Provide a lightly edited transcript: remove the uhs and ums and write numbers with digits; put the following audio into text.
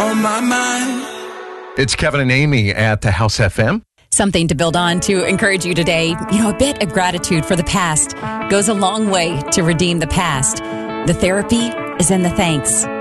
on my mind. It's Kevin and Amy at the House FM. Something to build on to encourage you today. A bit of gratitude for the past goes a long way to redeem the past. The therapy is in the thanks.